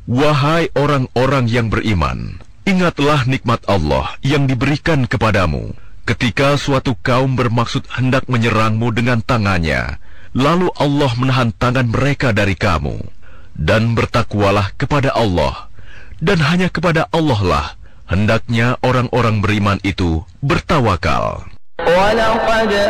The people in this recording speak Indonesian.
Wahai orang-orang yang beriman, ingatlah nikmat Allah yang diberikan kepadamu ketika suatu kaum bermaksud hendak menyerangmu dengan tangannya, lalu Allah menahan tangan mereka dari kamu. Dan bertakwalah kepada Allah, dan hanya kepada Allah lah hendaknya orang-orang beriman itu bertawakal.